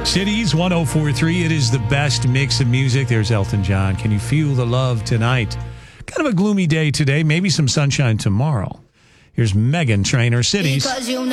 Cities 1043. It is the best mix of music. There's Elton John. Can you feel the love tonight? Kind of a gloomy day today. Maybe some sunshine tomorrow. Here's Meghan Trainor, Cities.